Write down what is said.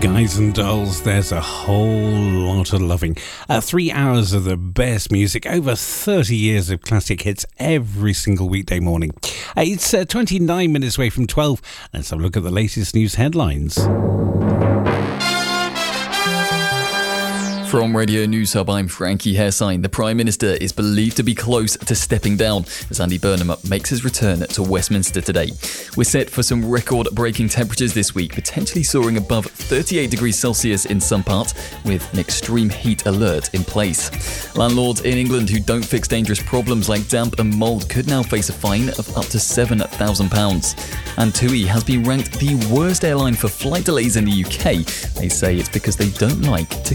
Guys and dolls, there's a whole lot of loving. 3 hours of the best music, over 30 years of classic hits every single weekday morning. It's 29 minutes away from 12. Let's have a look at the latest news headlines. From Radio News Hub, I'm Frankie Hairsign. The Prime Minister is believed to be close to stepping down as Andy Burnham makes his return to Westminster today. We're set for some record-breaking temperatures this week, potentially soaring above 38 degrees Celsius in some parts, with an extreme heat alert in place. Landlords in England who don't fix dangerous problems like damp and mould could now face a fine of up to £7,000. And TUI has been ranked the worst airline for flight delays in the UK. They say it's because they don't like to